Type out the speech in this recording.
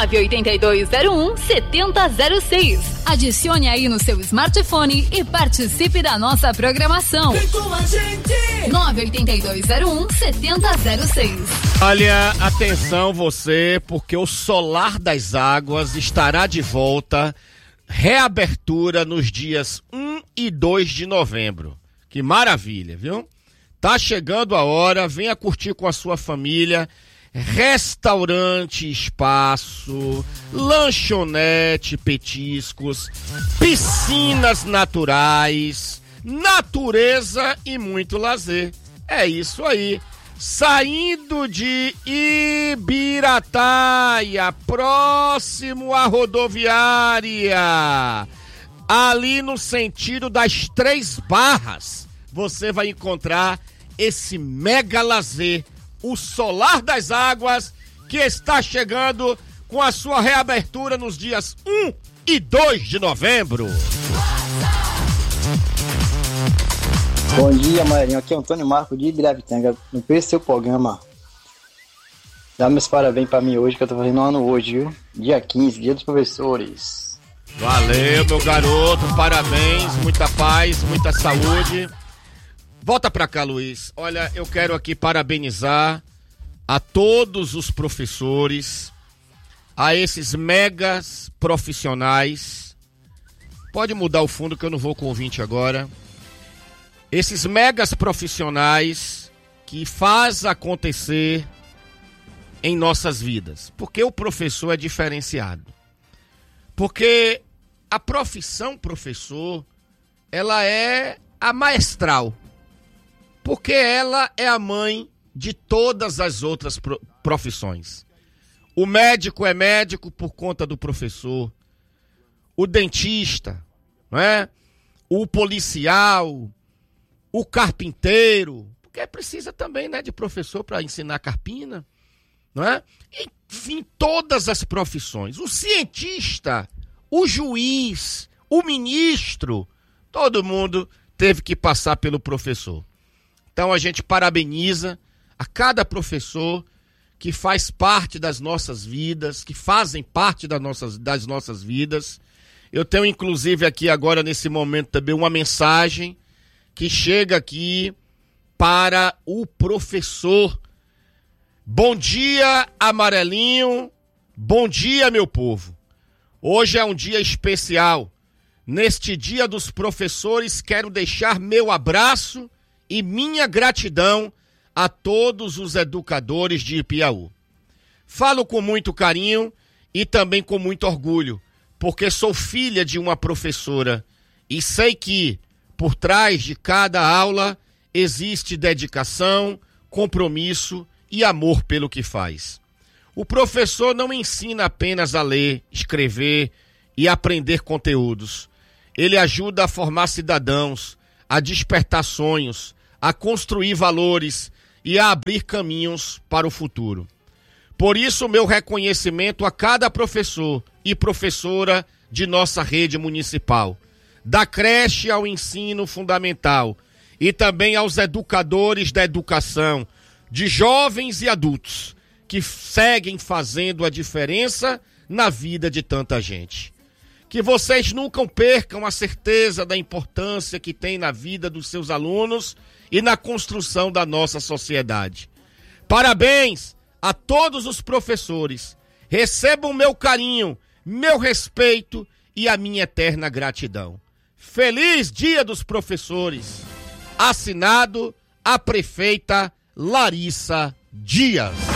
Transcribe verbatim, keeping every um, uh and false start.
nove oito dois zero um sete zero zero seis. Adicione aí no seu smartphone e participe da nossa programação. Vem com a gente! nove oito dois zero um sete zero zero seis. Olha, atenção você, porque o Solar das Águas estará de volta, reabertura nos dias um e dois de novembro. Que maravilha, viu? Tá chegando a hora, venha curtir com a sua família. Restaurante, espaço, lanchonete, petiscos, piscinas naturais, natureza e muito lazer. É isso aí. Saindo de Ibirataia, próximo à rodoviária, ali no sentido das Três Barras, você vai encontrar esse mega lazer, o Solar das Águas, que está chegando com a sua reabertura nos dias um e dois de novembro. Bom dia, Marinho. Aqui é o Antônio Marco de Ibiravitanga. Não perca seu programa. Dá meus parabéns pra mim hoje, que eu tô fazendo um ano hoje, viu? Dia quinze, dia dos professores. Valeu, meu garoto. Parabéns, muita paz, muita saúde. Volta pra cá, Luiz. Olha, eu quero aqui parabenizar a todos os professores, a esses megas profissionais. Pode mudar o fundo que eu não vou com o ouvinte agora. Esses megas profissionais que faz acontecer em nossas vidas. Porque o professor é diferenciado. Porque a profissão professor, ela é a maestral. Porque ela é a mãe de todas as outras profissões. O médico é médico por conta do professor. O dentista, não é? O policial, o carpinteiro, porque precisa também, né, de professor para ensinar carpina, não é? Enfim, todas as profissões. O cientista, o juiz, o ministro, todo mundo teve que passar pelo professor. Então a gente parabeniza a cada professor que faz parte das nossas vidas, que fazem parte das nossas, das nossas vidas. Eu tenho inclusive aqui agora nesse momento também uma mensagem que chega aqui para o professor. Bom dia, amarelinho. Bom dia, meu povo. Hoje é um dia especial. Neste dia dos professores, quero deixar meu abraço e minha gratidão a todos os educadores de Ipiaú. Falo com muito carinho e também com muito orgulho, porque sou filha de uma professora e sei que, por trás de cada aula, existe dedicação, compromisso e amor pelo que faz. O professor não ensina apenas a ler, escrever e aprender conteúdos. Ele ajuda a formar cidadãos, a despertar sonhos, a construir valores e a abrir caminhos para o futuro. Por isso, meu reconhecimento a cada professor e professora de nossa rede municipal, da creche ao ensino fundamental e também aos educadores da educação, de jovens e adultos, que seguem fazendo a diferença na vida de tanta gente. Que vocês nunca percam a certeza da importância que tem na vida dos seus alunos e na construção da nossa sociedade. Parabéns a todos os professores. Recebam meu carinho, meu respeito e a minha eterna gratidão. Feliz Dia dos Professores. Assinado a prefeita Larissa Dias.